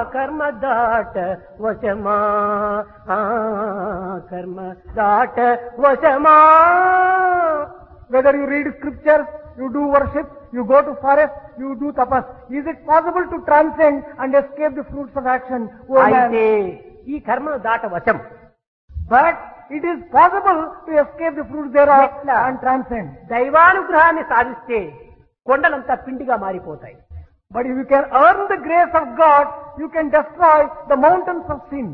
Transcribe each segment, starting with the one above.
కర్మ దాట వశమా, కర్మ దాట వశమా. Whether you read scriptures, you do worship, you go to forest, you do tapas. Is it possible to transcend and escape the fruits of action? Oh అయితే man. ఈ కర్మను దాట వశం. But it is possible to escape the fruits thereof ఎట్లా? and transcend. దైవానుగ్రహాన్ని సాధిస్తే కొండలంతా పిండిగా మారిపోతాయి. But if you can earn the grace of God, you can destroy the mountains of sin.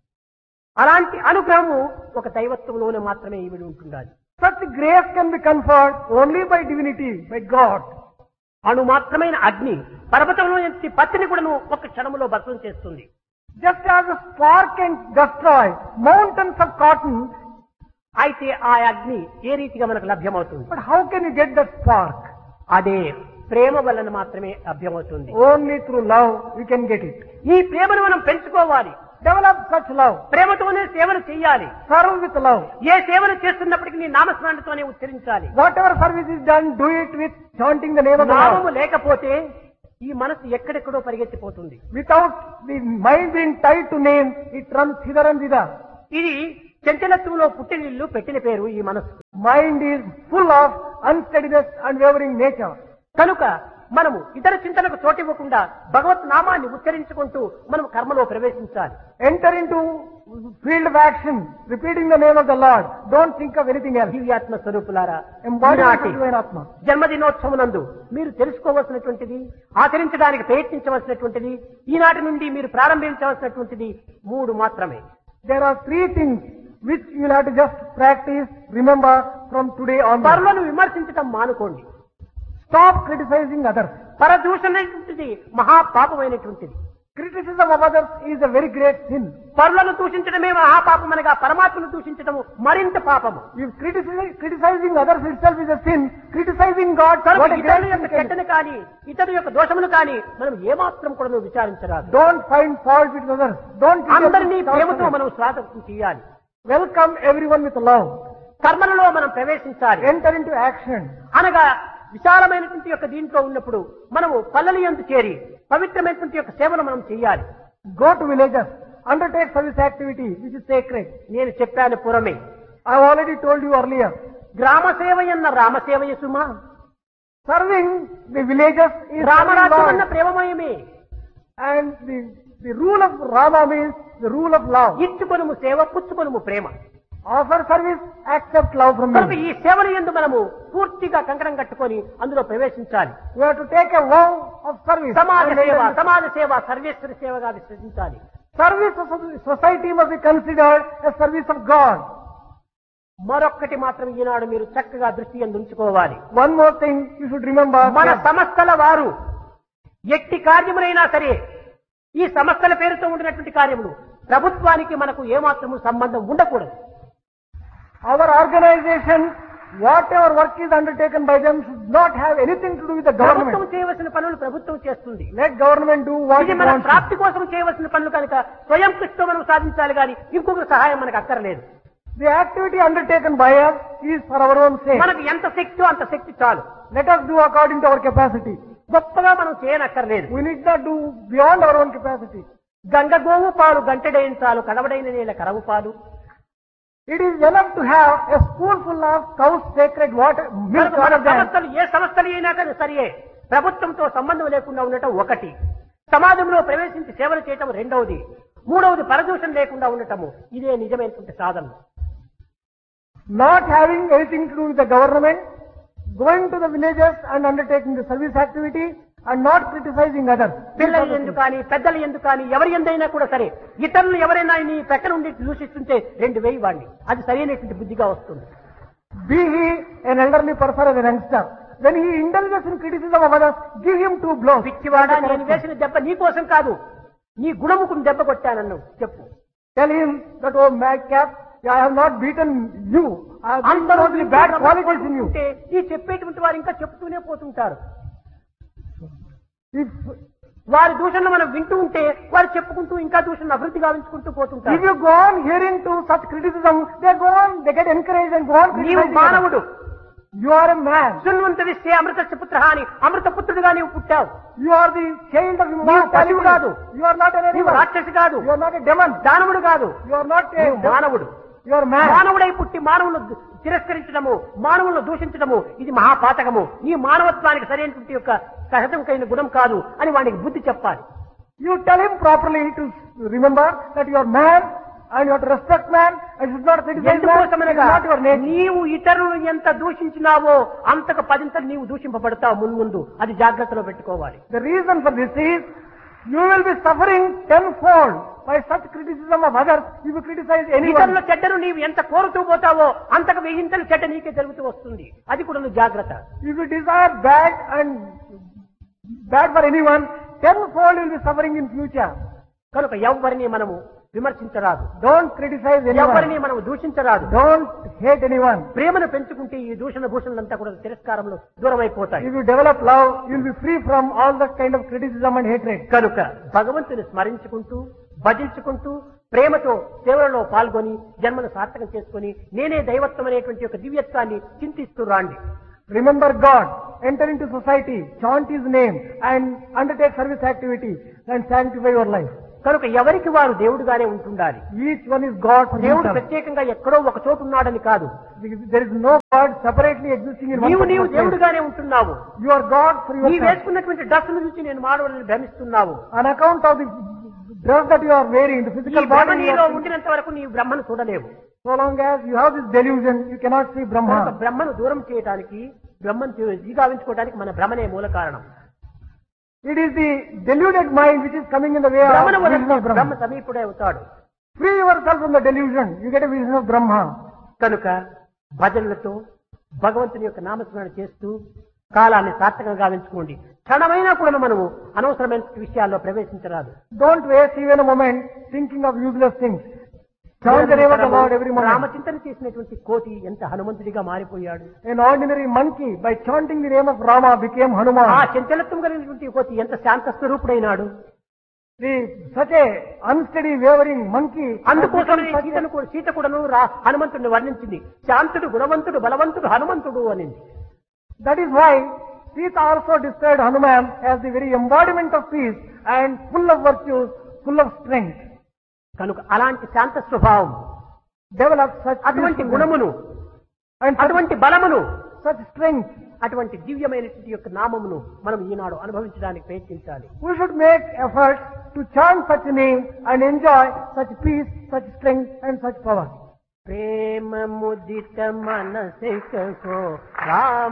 అలాంటి అనుగ్రహము ఒక దైవత్వంలోనే మాత్రమే ఇవిడి ఉంటుండాలి. Such grace can be conferred only by divinity, by God. అణు మాత్రమైన అగ్ని పర్వతంలో నుంచి పత్తిని కూడా ఒక క్షణంలో భస్మం చేస్తుంది. Just as a spark can destroy mountains of cotton, అయితే ఆ అగ్ని ఏ రీతిగా మనకు లభ్యమవుతుంది? but how can you get that spark? అదే ప్రేమ వలన మాత్రమే లభ్యమవుతుంది. Only through love we can get it. ఈ ప్రేమను మనం పెంచుకోవాలి. Develop such love. ప్రేమతోనే సేవను చేయాలి. Serve with love. ఏ సేవను చేస్తున్నప్పటికీ నీ నామస్మరణతోనే ఉచ్చరించాలి. Whatever service is done, do it with chanting the name of the నామము Lord. లేకపోతే ఈ మనసు ఎక్కడెక్కడో పరిగెత్తిపోతుంది. Without the mind being tied to name, it runs hither and thither. ఇది చంచలత్వంలో పుట్టినిల్లు పెట్టిన పేరు ఈ మనసు. Mind is full of unsteadiness and wavering nature. కనుక మనము ఇతర చింతనకు చోటివ్వకుండా భగవత్ నామాన్ని ఉచ్చరించుకుంటూ మనం కర్మలో ప్రవేశించాలి. Enter into field of action, repeating the name of the Lord. Don't think of anything else. దివ్యాత్మ స్వరూపులారా, Embodiment ఈనాటి of divine Atma. జన్మదినోత్సవనందు మీరు తెలుసుకోవలసినటువంటిది, ఆచరించడానికి ప్రయత్నించవలసినటువంటిది, ఈనాటి నుండి మీరు ప్రారంభించవలసినటువంటిది 3 మాత్రమే. There are 3 things which you will have to just practice, remember from today onwards. పరులను విమర్శించటం మానుకోండి. Stop criticizing others. పరదూషణమైనటువంటిది మహాపాపమైనటువంటిది. Criticism of others is a very great sin. పరులను దూషించడమే మహాపాపమనగా పరమాత్మను దూషించడము మరింత పాపము. If criticizing others itself is a sin, criticizing God, కనుక what a great ఇతరుల sin యొక్క can be. చెడ్డను కానీ ఇతరుల యొక్క దోషమును కానీ మనం ఏమాత్రం కూడా విచారించరాదు. Don't find fault with others. Don't అందరినీ criticize ప్రేమతో others. మనం స్వాగతం చేయాలి. Welcome everyone with love. కర్మలలో మనం ప్రవేశించాలి. Enter into action. అనగా విశాలమైనటువంటి యొక్క దీంట్లో ఉన్నప్పుడు మనము పల్లెల యందు చేరి పవిత్రమైనటువంటి యొక్క సేవను మనం చేయాలి. Go to villages. Undertake service activity which is sacred. నేను చెప్పాను పురమే. I have already told you earlier. గ్రామ సేవయన్న రామసేవయ సుమా. Serving the villages is రామరాజ్యం అన్న serving God. ప్రేమమయమే. And the rule of Rama means the rule of love. ఇచ్చుకొనుము సేవ, పుచ్చుకొనుము ప్రేమ. Offer service, accept love from కనుక you. ఈ సేవల యందు మనము పూర్తిగా కంకణం కట్టుకొని అందులో ప్రవేశించాలి. You have to take a vow of service. సమాజ And సేవ, enter- సమాజ సేవ సర్వేశ్వరి సేవగా విశ్వసించాలి. Service of society must be considered a service of God. మరొక్కటి మాత్రం ఈనాడు మీరు చక్కగా దృష్టి యందు ఉంచుకోవాలి. One more thing you should remember. మన సంస్థల వారు ఎట్టి కార్యములైనా సరే ఈ సంస్థల పేరుతో ఉండినటువంటి కార్యములు ప్రభుత్వానికి మనకు ఏమాత్రము సంబంధం ఉండకూడదు. Our organization, whatever work is undertaken by them, should not have anything to do with the ప్రభుత్వం government. చేయవలసిన పనులు ప్రభుత్వం చేస్తుంది. Let government do what ఇది it మన wants. ప్రాప్తి కోసం చేయవలసిన పనులు కనుక స్వయం కృషితో మనం సాధించాలి కానీ ఇంకొక సహాయం మనకు అక్కర్లేదు. The activity undertaken by us is for our own sake. మనకు ఎంత శక్తి అంత శక్తి చాలు. Let us do according to our capacity. గొప్పగా మనం చేయనక్కర్లేదు. We need not do beyond our own capacity. Ganga గోవు పాలు గంటెడైన చాలు, కడవడైన నేల కరవు పాలు. It is enough to have a spoonful of cow's sacred water, milk మన out of them. సంస్థలు ఏ సంస్థలు అయినా కానీ సరియే ప్రభుత్వంతో సంబంధం లేకుండా ఉండటం ఒకటి, సమాజంలో ప్రవేశించి సేవలు చేయటం రెండవది, మూడవది పరదూషణ లేకుండా ఉండటము. ఇదే నిజమైనటువంటి సాధన. Not having anything to do with the government, going to the villages and undertaking the service activity and not criticizing others. పిల్లలు ఎందుకు కానీ పెద్దలు ఎందుకు కానీ ఎవరి ఎందైనా కూడా సరే ఇతరులు ఎవరైనా నీ ప్రక్కన ఉండి దూషిస్తుంటే 2 వేయి వాడిని, అది సరైనటువంటి బుద్ధిగా వస్తుంది. Be he an elderly person or a youngster, when he indulges in criticism of others, give him 2 blows. పిచ్చివాడా, నేను వేసిన దెబ్బ నీ కోసం కాదు, నీ గుణముకుని దెబ్బ కొట్టానన్ను చెప్పు. Tell him that, oh madcap, I have not beaten you. I have beaten అందరూ only bad qualities in you. ఉంటే ఈ చెప్పేటువంటి వారు ఇంకా చెప్తూనే పోతుంటారు. If వారి దూషణలు మనం వింటూ ఉంటే వారు చెప్పుకుంటూ ఇంకా దూషణ అభివృద్ధి గావించుకుంటూ పోతుంటారు. you go on hearing to such criticism, they go on, they get encouraged and go on నీవు criticizing others. మానవుడు, You are a man. శృణ్వంత విశ్వే అమృతస్య పుత్రః అని అమృతపుత్రుడిగా నీవు పుట్టావు. You are the child of నీవు immortality. పశువు కాదు. You are not an నీవు animal. రాక్షసి కాదు. You are not a demon. దానవుడు కాదు. You are not a నీవు మానవుడు. You are man. మానవుడై పుట్టి మానవులను తిరస్కరించడము, మానవులను దూషించడము ఇది మహాపాతకము. నీ మానవత్వానికి సరైనటువంటి యొక్క సహజంకైన గుణం కాదు అని వానికి బుద్ధి చెప్పాలి. You tell him properly to remember that you are man and you have to respect man and should not criticize man. It is ఎందుకోసమనగా not your nature. నీవు ఇతరులను ఎంత దూషించినావో అంతకు పదింతలు నీవు దూషింపబడతావు మున్ముందు. అది జాగ్రత్తలో పెట్టుకోవాలి. The reason for this is you will be suffering tenfold by such criticism of others if you criticize anyone. ఇతరుల చెడ్డను నీవు ఎంత కోరుతూ పోతావో అంతకు వెయ్యింతలు చెడ్డ నీకే జరుగుతూ వస్తుంది. అది కూడా నువ్వు జాగ్రత్త. If you desire bad for anyone, tenfold you will be suffering in future. కనుక ఎవరిని మనము విమర్శించరాదు. Don't criticize ఎవరిని anyone. మనము దూషించరాదు. Don't hate anyone. ప్రేమను పెంచుకుంటే ఈ దూషణ భూషణలంతా కూడా తిరస్కారంలో దూరమైపోతాయి. If you develop love, you will be free from all that kind of criticism and hatred. కనుక భగవంతుని స్మరించుకుంటూ భజించుకుంటూ ప్రేమతో సేవలలో పాల్గొని జన్మను సార్థకం చేసుకుని నేనే దైవత్వం అనేటువంటి ఒక దివ్యత్వాన్ని చింతిస్తూ రాండి. Remember God, enter into society, chant His name and undertake service activity and sanctify your life. కనుక ఎవరికి వారు దేవుడుగానే ఉంటుండాలి. Each one is God for దేవుడు himself. ప్రత్యేకంగా ఎక్కడో ఒక చోటు ఉన్నాడని కాదు. There is no God separately existing in one నీవు particular place. దేవుడుగానే ఉంటున్నావు. You are God for నీ yourself. వేసుకున్నటువంటి డ్రెస్సును చూసి నేను మానవుడిని భ్రమిస్తున్నావు. On account of the dress that you are wearing, the ఈ physical భ్రమ body, నీలో ఉండినంత వరకు నీవు బ్రహ్మను చూడలేవు. so long as you have this delusion, you cannot see కనుక Brahma. బ్రహ్మను దూరం చేయడానికి బ్రహ్మను జీగావించుకోవడానికి మన భ్రమనే మూల కారణం. It is the deluded mind which is coming in the way of భ్రమను vision వలన of బ్రహ్మ Brahma. సమీపుడే అవుతాడు. Free yourself from the delusion, you get a vision of Brahma. కనుక భజనలతో భగవంతుని యొక్క నామస్మరణ చేస్తూ కాలాన్ని సార్థకంగా గావించుకోండి. క్షణమైనా కూడా మనము అనవసరమైన విషయాల్లో ప్రవేశించరాదు. Don't waste even a moment thinking of useless things. Chant the name of the Lord every moment. రామచింతన చేసినటువంటి కోతి ఎంత హనుమంతుడిగా మారిపోయాడు. An ordinary monkey, by chanting the name of Rama, became ఆ Hanuman. చంచలత్వం కలిగినటువంటి కోతి ఎంత శాంత స్వరూపుడైనాడు. Such a unsteady, wavering monkey. అందుకోసమే సీత కూడాను హనుమంతుడిని వర్ణించింది. శాంతుడు, గుణవంతుడు, బలవంతుడు హనుమంతుడు అనింది. That is why Sita also described Hanuman as the very embodiment of peace and full of virtues, full of strength. కనుక అలాంటి శాంత స్వభావం, Develop such అటువంటి peacefulness గుణమును, and అటువంటి బలమును, such strength. అటువంటి దివ్యమైనటువంటి యొక్క నామమును మనం ఈనాడు అనుభవించడానికి ప్రయత్నించాలి. We should make efforts to chant such name and enjoy such peace, such strength and such power. ప్రేమ ముదిత మనసే కహో రామ